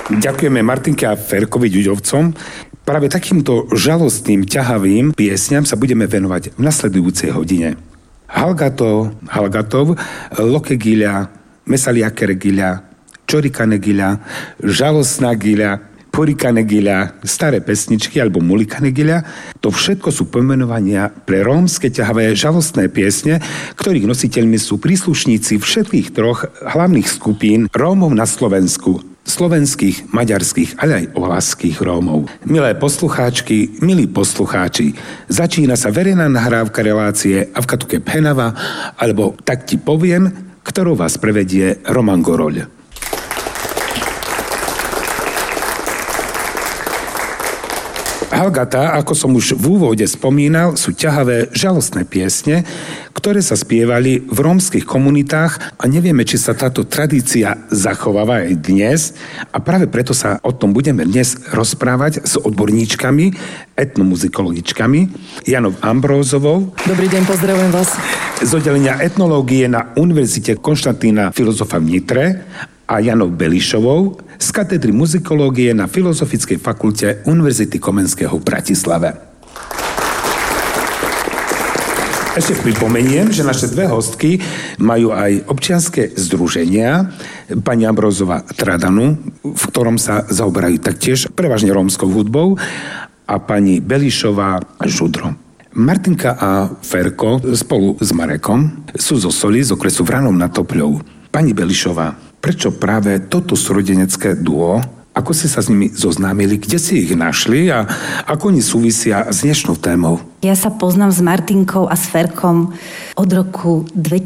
Ďakujeme Martinke a Ferkovi Ďuďovcom. Práve takýmto žalostným, ťahavým piesňam sa budeme venovať v nasledujúcej hodine. Halgatov, Lokegiľa, Mesaliakere giľa, Čorikane giľa, Žalostná giľa, Porikane giľa, staré pesničky alebo Mulikane giľa. To všetko sú pomenovania pre rómske ťahavé žalostné piesne, ktorých nositeľmi sú príslušníci všetkých troch hlavných skupín Rómov na Slovensku. Slovenských, maďarských, ale aj ohlaských Rómov. Milé poslucháčky, milí poslucháči, začína sa verejná nahrávka relácie Avkatuke Phenava, alebo Tak ti poviem, ktorou vás prevedie Roman Goroľ. Halgata, ako som už v úvode spomínal, sú ťahavé, žalostné piesne, ktoré sa spievali v rómskych komunitách a nevieme, či sa táto tradícia zachováva aj dnes a práve preto sa o tom budeme dnes rozprávať s odborníčkami, etnomuzikologičkami, Janou Ambrózovou. Dobrý deň, pozdravujem vás. Z oddelenia etnológie na Univerzite Konštantína Filozofa v Nitre a Janou Belišovou z katedry muzikológie na Filozofickej fakulte Univerzity Komenského v Bratislave. Ešte pripomeniem, že naše dve hostky majú aj občianske združenia. Pani Ambrózova Tradanu, v ktorom sa zaoberajú taktiež prevažne rómskou hudbou, a pani Belišová Žudro. Martinka a Ferko spolu s Marekom sú zo Soli, z okresu Vranom nad Topľou. Pani Belišová, prečo práve toto súrodenecké duo? Ako ste sa s nimi zoznámili? Kde si ich našli? A ako oni súvisia s dnešnou témou? Ja sa poznám s Martinkou a s Ferkom od roku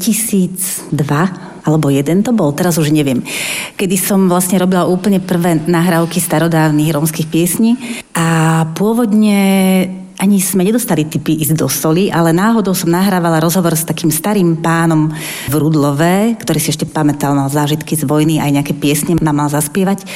2002, alebo 1 to bol, teraz už neviem. Kedy som vlastne robila úplne prvé nahrávky starodávnych rómskych piesní a pôvodne ani sme nedostali tipy ísť do Soli, ale náhodou som nahrávala rozhovor s takým starým pánom v Rudlove, ktorý si ešte pamätal na zážitky z vojny, aj nejaké piesne nám mal zaspievať.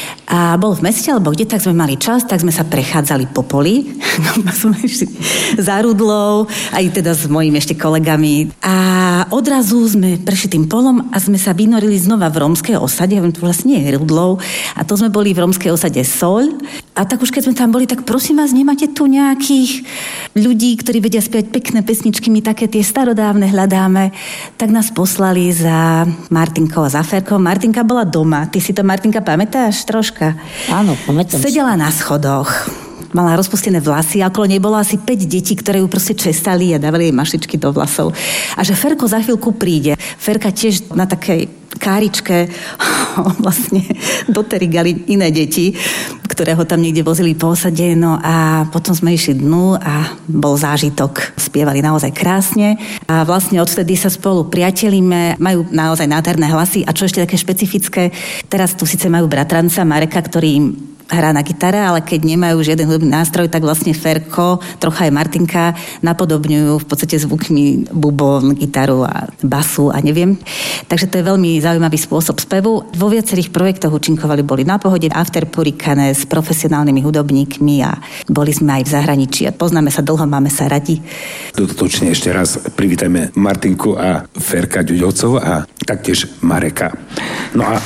A bol v meste, alebo kde, tak sme mali čas, tak sme sa prechádzali po poli. Sme išli za Rudlou, aj teda s mojimi ešte kolegami. A odrazu sme prešli tým polom a sme sa vynorili znova v rómskej osade, to vlastne nie je Rudlov, a to sme boli v rómskej osade Soľ. A tak už keď sme tam boli, tak prosím vás, nemáte tu nejakých ľudí, ktorí vedia spievať pekné pesničky, my také tie starodávne hľadáme, tak nás poslali za Martinkou a za Ferkou. Martinka bola doma. Ty si to, Martinka, pamätáš troška? Áno, pamätám. Sedela na schodoch. Mala rozpustené vlasy a okolo nej bolo asi 5 detí, ktoré ju proste čestali a dávali jej mašičky do vlasov. A že Ferko za chvíľku príde. Ferka tiež na takej káričke vlastne doterigali iné deti, ktoré ho tam niekde vozili po osade. No a potom sme išli dnu a bol zážitok. Spievali naozaj krásne a vlastne odtedy sa spolu priatelíme, majú naozaj nádherné hlasy a čo ešte také špecifické, teraz tu síce majú bratranca Mareka, ktorý im hrá na gitare, ale keď nemajú žiaden hudobný nástroj, tak vlastne Ferko, trocha aj Martinka napodobňujú v podstate zvukmi bubon, gitaru a basu a neviem. Takže to je veľmi zaujímavý spôsob spevu. Vo viacerých projektoch účinkovali, boli Na pohode, After Purikane s profesionálnymi hudobníkmi a boli sme aj v zahraničí a poznáme sa dlho, máme sa radi. Dodatočne ešte raz privítajme Martinku a Ferka Ďuďovcov a taktiež Mareka. No a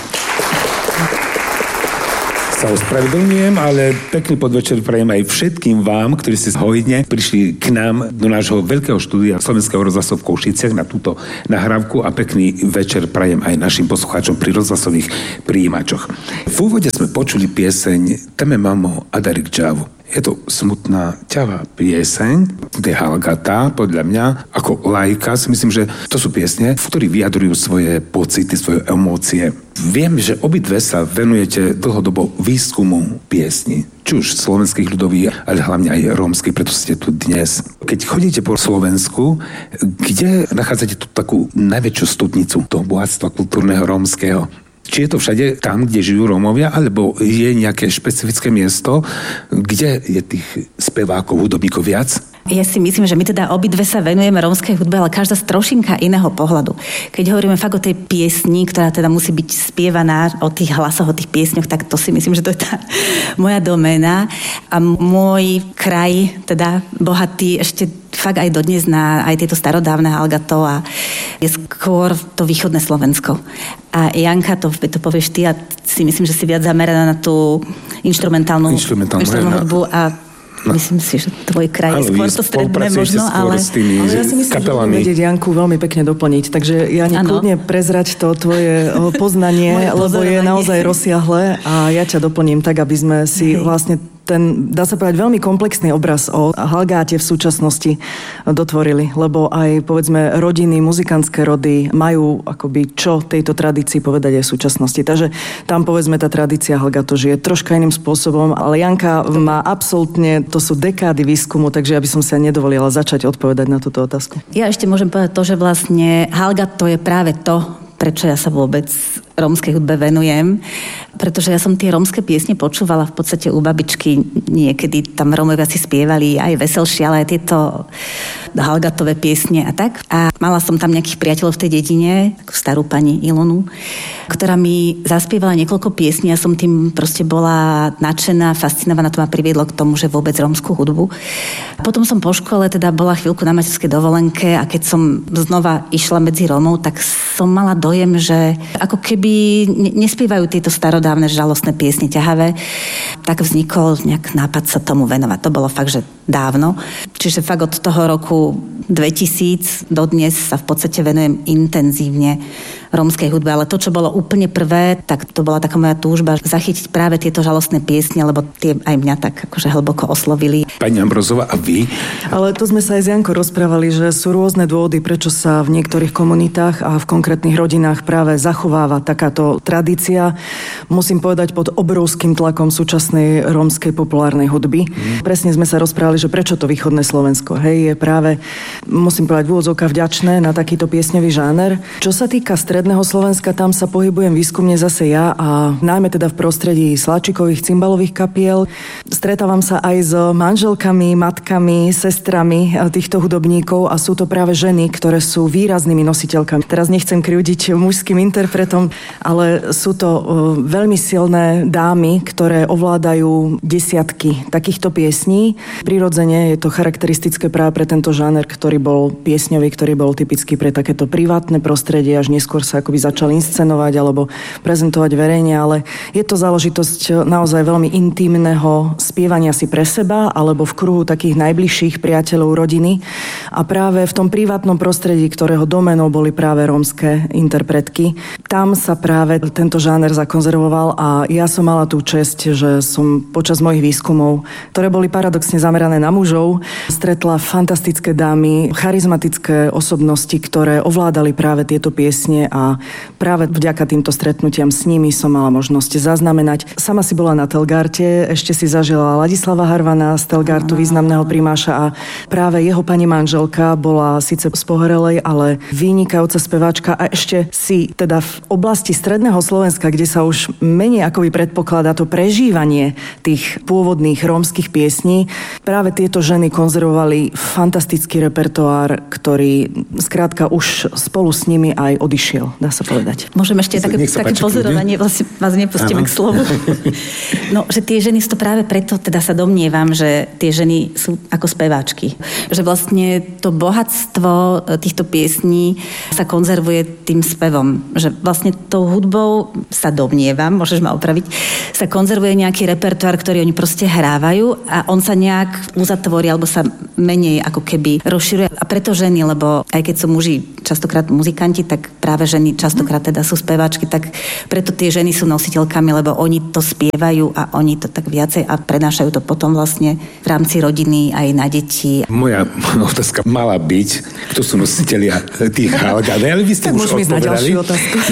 sa ospravedlňujem, ale pekný podvečer prajem aj všetkým vám, ktorí ste hojne prišli k nám do nášho veľkého štúdia Slovenského rozhlasu v Košiciach na túto nahrávku a pekný večer prajem aj našim poslucháčom pri rozhlasových prijímačoch. V úvode sme počuli pieseň Teme mamo Adarik Džavu. Je to smutná, ťavá pieseň, to je Halgata, podľa mňa, ako laika si myslím, že to sú piesne, v ktorých vyjadrujú svoje pocity, svoje emócie. Viem, že obidve sa venujete dlhodobo výskumu piesni, či už slovenských ľudových, ale hlavne aj rómskych, preto ste tu dnes. Keď chodíte po Slovensku, kde nachádzate tú takú najväčšiu stupnicu toho bohatstva kultúrneho rómskeho? Či je to všade tam, kde žijú Rómovia, alebo je nejaké špecifické miesto, kde je tých spevákov, hudobníkov viac? Ja si myslím, že my teda obidve sa venujeme rómskej hudbe, ale každá z trošinka iného pohľadu. Keď hovoríme fakt o tej piesni, ktorá teda musí byť spievaná, o tých hlasoch, o tých piesňoch, tak to si myslím, že to je tá moja doména. A môj kraj, teda bohatý, ešte fakt aj dodnes na aj tieto starodávne Halgato a je skôr to východné Slovensko. A Janka, to povieš ty, a si myslím, že si viac zameraná na tú inštrumentálnu hudbu a myslím si, že tvoj kraj je skôr to stredné možno, ale ja si myslím, že budem vedieť Janku veľmi pekne doplniť. Takže ja kľudne prezrať to tvoje poznanie, lebo je naozaj rozsiahle a ja ťa doplním tak, aby sme si vlastne ten, dá sa povedať, veľmi komplexný obraz o Halgáte v súčasnosti dotvorili, lebo aj, povedzme, rodiny, muzikantské rody majú akoby čo tejto tradícii povedať aj v súčasnosti. Takže tam, povedzme, tá tradícia Halgato žije troška iným spôsobom, ale Janka má absolútne, to sú dekády výskumu, takže ja by som sa nedovolila začať odpovedať na túto otázku. Ja ešte môžem povedať to, že vlastne Halgato je práve to, prečo ja sa vôbec rómskej hudbe venujem, pretože ja som tie rómske piesne počúvala v podstate u babičky. Niekedy tam Rómovia si spievali aj veselšie, ale aj tieto Halgatové piesne a tak. A mala som tam nejakých priateľov v tej dedine, starú pani Ilonu, ktorá mi zaspievala niekoľko piesní a som tým proste bola nadšená, fascinovaná, to ma priviedlo k tomu, že vôbec rómskú hudbu. A potom som po škole teda bola chvíľku na materskej dovolenke a keď som znova išla medzi Rómov, tak som mala dojem, že ako keby nespievajú tieto starodávne žalostné piesne ťahavé, tak vznikol nejak nápad sa tomu venovať. To bolo fakt, že dávno. Čiže fakt od toho roku 2000 do dnes sa v podstate venujem intenzívne rómskej hudbe, ale to, čo bolo úplne prvé, tak to bola taká moja túžba zachytiť práve tieto žalostné piesne, lebo tie aj mňa tak akože hlboko oslovili. Pani Ambrozová, a vy? Ale to sme sa aj s Jankou rozprávali, že sú rôzne dôvody, prečo sa v niektorých komunitách a v konkrétnych rodinách práve zachováva takáto tradícia. Musím povedať pod obrovským tlakom súčasnej rómskej populárnej hudby. Presne sme sa rozprávali, že prečo to východné Slovensko, hej, je práve, musím povedať, v úvodzovkách vďačné na takýto piesňový žáner. Čo sa týka stredného Slovenska, tam sa pohybujem výskumne zase ja a najmä teda v prostredí sláčikových cymbalových kapiel. Stretávam sa aj s manželkami, matkami, sestrami týchto hudobníkov a sú to práve ženy, ktoré sú výraznými nositeľkami. Teraz nechcem krivdiť mužským interpretom, ale sú to veľmi silné dámy, ktoré ovládajú desiatky takýchto piesní. Prirodzene je to charakteristické práve pre tento žáner, ktorý bol piesňový, ktorý bol typický pre takéto privátne prostredie, až neskôr sa akoby začal inscenovať alebo prezentovať verejne, ale je to záležitosť naozaj veľmi intimného spievania si pre seba alebo v kruhu takých najbližších priateľov rodiny. A práve v tom privátnom prostredí, ktorého domenou boli práve rómske interpretky, tam sa práve tento žáner zakonzervoval a ja som mala tú česť, že som počas mojich výskumov, ktoré boli paradoxne zamerané na mužov, stretla fantastické dámy, charizmatické osobnosti, ktoré ovládali práve tieto piesne a práve vďaka týmto stretnutiam s nimi som mala možnosť zaznamenať. Sama si bola na Telgarte, ešte si zažila Ladislava Harvana z Telgartu, významného primáša a práve jeho pani manželka bola síce z Pohorelej, ale vynikajúca speváčka a ešte si teda v oblasti stredného Slovenska, kde sa už menej akoby predpokladá to prežívanie tých pôvodných rómskych piesní, práve tieto ženy konzervovali fantastický repertoár, ktorý skrátka už spolu s nimi aj odišiel, dá sa povedať. Môžem ešte také pozorovanie, vlastne vás nepustíme k slovu. No, že tie ženy sú to práve preto, teda sa domnievam, že tie ženy sú ako speváčky. Že vlastne to bohatstvo týchto piesní sa konzervuje tým spevom. Že vlastne tou hudbou sa domnievam, môžeš ma opraviť, sa konzervuje nejaký repertoár, ktorý oni proste hrávajú a on sa nejak uzatvorí alebo sa menej ako keby rozširuje. A preto ženy, lebo aj keď sú muži častokrát muzikanti, tak práve ženy častokrát teda sú speváčky, tak preto tie ženy sú nositeľkami, lebo oni to spievajú a oni to tak viacej a prenášajú to potom vlastne v rámci rodiny aj na deti. Moja otázka mala byť, kto sú nositelia tých Halgát, ale vy ste už odpovedali. otázku. No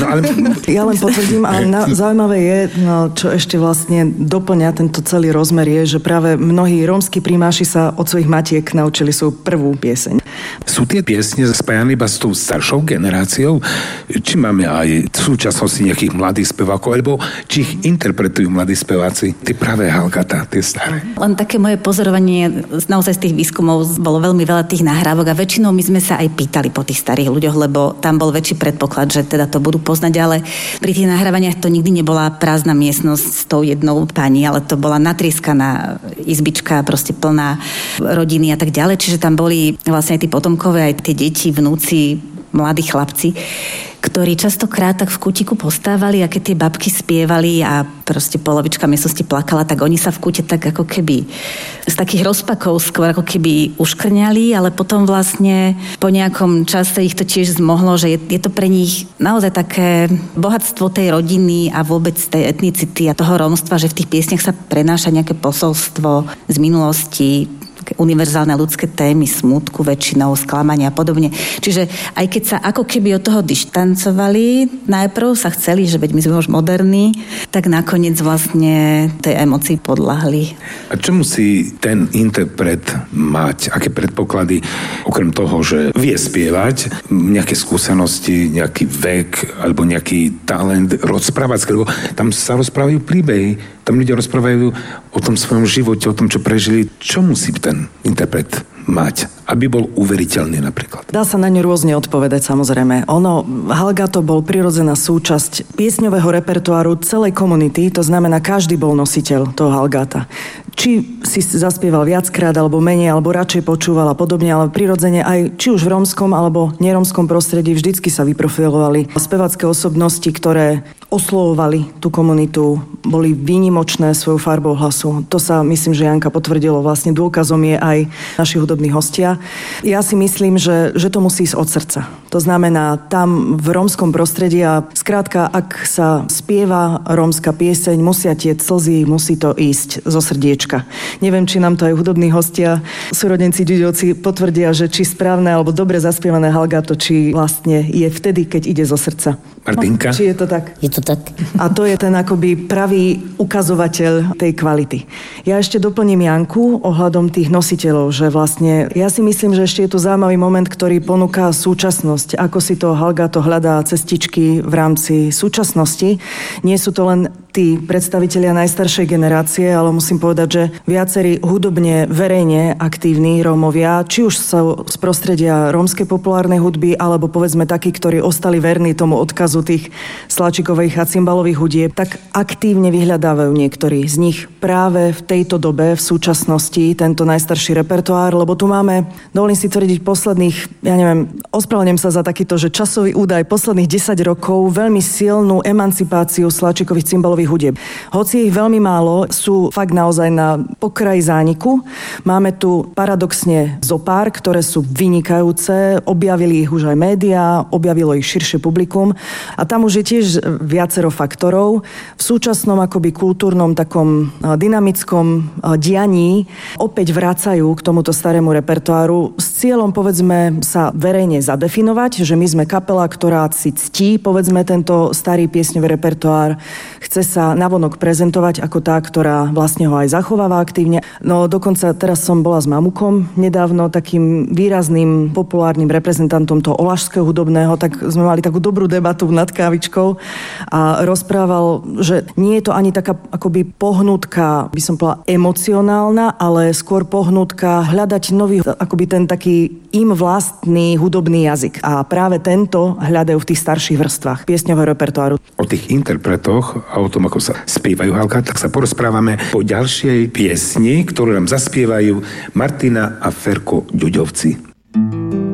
No, ale... Ja len potvrdím, ale zaujímavé je, čo ešte vlastne doplňa tento celý rozmer je, že práve mnohí rómski primáši sa od svojich matiek naučili svoju prvú pieseň. Sú tie piesne spájane iba s tou staršou generáciou? Či máme aj v súčasnosti nejakých mladých spevákov, alebo či ich interpretujú mladí speváci? Tie práve Halgata, tie staré. Len také moje pozorovanie, naozaj z tých výskumov bolo veľmi veľa tých nahrávok a väčšinou my sme sa aj pýtali po tých starých ľuďoch, lebo tam bol väčší predpoklad, že teda to budú poznať, ale pri tých nahrávaniach to nikdy nebola prázdna miestnosť s tou jednou pani, ale to bola natrieskaná izbička, proste plná rodiny a tak ďalej, čiže tam boli vlastne aj tí potomkové, aj tie deti, vnúci, mladí chlapci, ktorí častokrát tak v kútiku postávali a keď tie babky spievali a proste polovička miestnosti plakala, tak oni sa v kúte tak ako keby z takých rozpakov skôr ako keby uškrňali, ale potom vlastne po nejakom čase ich to tiež zmohlo, že je to pre nich naozaj také bohatstvo tej rodiny a vôbec tej etnicity a toho rómstva, že v tých piesniach sa prenáša nejaké posolstvo z minulosti, univerzálne ľudské témy, smútku väčšinou, sklamania a podobne. Čiže aj keď sa ako keby od toho dištancovali, najprv sa chceli, že veď my sme už moderní, tak nakoniec vlastne tej emócii podľahli. A čo musí ten interpret mať? Aké predpoklady, okrem toho, že vie spievať, nejaké skúsenosti, nejaký vek alebo nejaký talent rozprávať, lebo tam sa rozprávajú príbehy, tam ľudia rozprávajú o tom svojom živote, o tom, čo prežili. Čo musí ten interpret mať, aby bol uveriteľný napríklad? Dá sa na ňu rôzne odpovedať, samozrejme. Halgato bol prirodzená súčasť piesňového repertoáru celej komunity, to znamená, každý bol nositeľ toho Halgata. Či si zaspieval viackrát, alebo menej, alebo radšej počúval a podobne, ale prirodzene aj či už v rómskom alebo nerómskom prostredí vždycky sa vyprofilovali spevácké osobnosti, ktoré oslovovali tú komunitu, boli výnimočné svojou farbou hlasu. To sa, myslím, že Janka potvrdilo, vlastne dôkazom je aj naši hudobní hostia. Ja si myslím, že to musí ísť od srdca. To znamená, tam v rómskom prostredí a skrátka, ak sa spieva rómska pieseň, musia tie slzy, musí to ísť zo srdiečka. Neviem, či nám to aj hudobní hostia, súrodenci Ďuďovci potvrdia, že či správne alebo dobre zaspievané Halgato, či vlastne je vtedy, keď ide zo srdca. Martinka? Či je to tak? Je to tak. A to je ten akoby pravý ukazovateľ tej kvality. Ja ešte doplním Janku ohľadom tých nositeľov, že vlastne ja si myslím, že ešte je tu zaujímavý moment, ktorý ponúka súčasnosť. Ako si to Halgato hľadá cestičky v rámci súčasnosti. Nie sú to len tí predstavitelia najstaršej generácie, ale musím povedať, že viacerí hudobne, verejne aktívni Rómovia, či už sa z prostredia rómskej populárnej hudby, alebo povedzme takí, ktorí ostali verní tomu odkazu tých sláčikových a cymbalových hudieb, tak aktívne vyhľadávajú niektorí z nich práve v tejto dobe, v súčasnosti, tento najstarší repertoár, lebo tu máme, dovolím si tvrdiť, posledných, ospravedlňujem sa za takýto, že časový údaj, posledných 10 rokov veľmi silnú emancipáciu sláčikových cymbalových hudieb. Hoci ich veľmi málo, sú fakt naozaj na pokraji zániku. Máme tu paradoxne zopár, ktoré sú vynikajúce, objavili ich už aj médiá, objavilo ich širšie publikum a tam už je tiež viacero faktorov. V súčasnom akoby kultúrnom takom dynamickom dianí opäť vracajú k tomuto starému repertoáru s cieľom povedzme sa verejne zadefinovať, že my sme kapela, ktorá si ctí povedzme tento starý piesňový repertoár, chce sa navonok prezentovať ako tá, ktorá vlastne ho aj zachováva aktívne. No dokonca teraz som bola s Mamukom nedávno, takým výrazným populárnym reprezentantom toho olašského hudobného, tak sme mali takú dobrú debatu nad kávičkou a rozprával, že nie je to ani taká akoby pohnutka, by som povedala emocionálna, ale skôr pohnutka hľadať nový, akoby ten taký im vlastný hudobný jazyk. A práve tento hľadajú v tých starších vrstvách piesňového repertoáru. O tých interpretoch a o tom, ako sa spievajú Halgata, tak sa porozprávame po ďalšej piesni, ktorú nám zaspievajú Martina a Ferko Ďuďovci.